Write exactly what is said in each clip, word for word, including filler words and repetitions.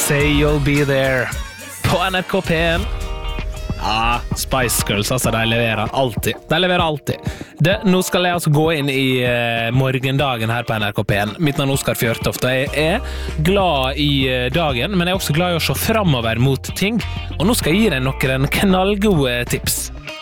Say You'll Be There på N R K P en. Ja, Spice Girls, altså, de leverer alltid. De leverer alltid. Det, nå skal jeg altså gå inn i uh, morgendagen her på N R K P en. Mitt navn er Oskar Fjørtoft, og jeg er glad i uh, dagen, men jeg er også glad i å se fremover mot ting. Og nå skal jeg gi deg noen knallgode tips.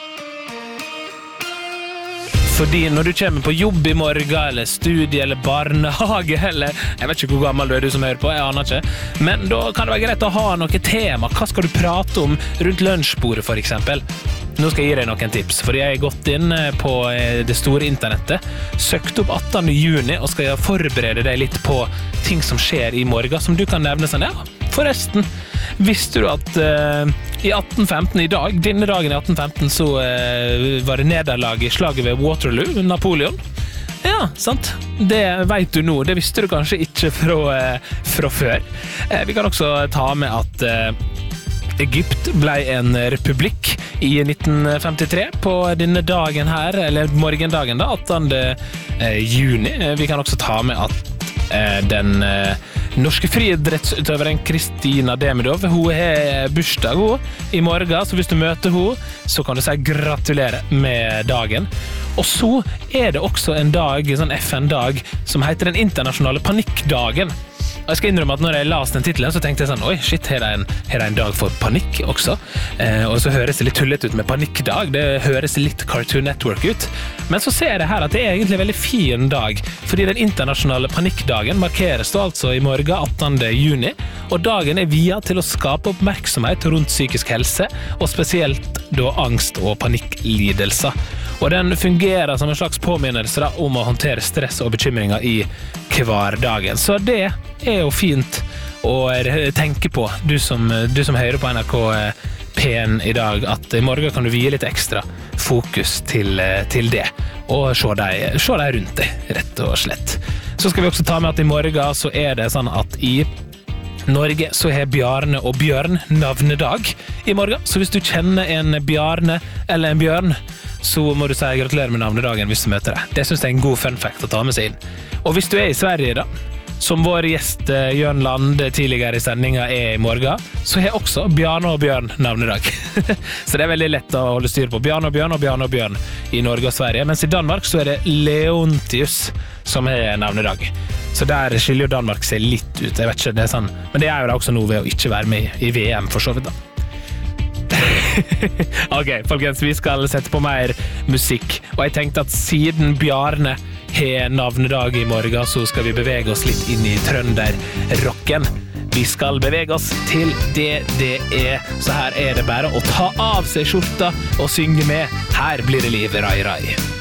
Fordi når du kommer på jobb i morgen, eller studie, eller barnehage, eller jeg vet ikke hvor gammel du er, du som hører på, jeg aner ikke, men da kan det være greit å ha noe tema. Hva skal du prate om rundt lunsjbordet, for eksempel? Nå skal jeg gi deg noen tips, fordi jeg har gått inn på det store internettet, søkt opp attende juni, og skal forberede deg litt på ting som skjer i morgen, som du kan nevne sånn, ja, forresten, visste du at uh, i atten femten i dag, denne dagen i atten femten, så uh, var det nederlag i slaget ved Waterloo, Napoleon? Ja, sant. Det vet du nå, det visste du kanskje ikke fra, uh, fra før. Uh, vi kan også ta med at uh, Egypt ble en republikk i nitten femtitre på denne dagen her, eller morgendagen da, attende juni. Vi kan også ta med at uh, den... Uh, norske friidrettsutøveren Kristina Demidov, hun har bursdag hun, i morgen, så hvis du møter hun, så kan du si gratulerer med dagen. Og så er det også en dag, en sånn F N-dag, som heter den internasjonale panikkdagen. Og jeg skal innrømme at når jeg las den titelen, så tenkte jeg sånn, oi, shit, her er en, her er en dag for panikk også. Eh, og så høres det litt tullet ut med panikkdag, det høres litt Cartoon Network ut. Men så ser jeg her at det er egentlig en veldig fin dag, fordi den internasjonale panikkdagen markeres da altså i morgen, attende juni, og dagen er via til å skape oppmerksomhet rundt psykisk helse, og spesielt da angst og panikklidelser. Og den fungerer som en slags påminnelse da, om å håndtere stress og bekymringer i hverdagen. Så det er jo fint å tenke på, du som, du som hører på N R K P en i dag, at i morgen kan du vie litt ekstra fokus til, til det, og se deg, se deg rundt deg, rett og slett. Så skal vi også ta med at i morgen så er det sånn at i Norge så har Bjarne og Bjørn navnedag i morgen, så hvis du kjenner en Bjarne eller en Bjørn, så må du si gratulerer med navnedagen hvis du møter deg. Det synes jeg er en god fun fact å ta med seg inn. Og hvis du er i Sverige da, som vår gjest Jørn Lande tidligere i sendingen er i morgen, så har også Bjarne og Bjørn navnedag. Så det er veldig lett å holde styr på. Bjarne og Bjørn og Bjarne og Bjørn i Norge og Sverige, mens i Danmark så er det Leontius som er navnedag. Så der skiljer jo Danmark seg litt ut, jeg vet ikke, det er sånn. Men det er jo da også noe ved å ikke være med i V M for så vidt da. Ok, folkens, vi skal sette på mer musikk, og jeg tenkte at siden Bjarne har navnedag i morgen, så skal vi bevege oss litt inn i trønderrocken. Vi skal bevege oss til D D E, så her er det bare å ta av seg skjorta og synge med. Her blir det liv, rai rai.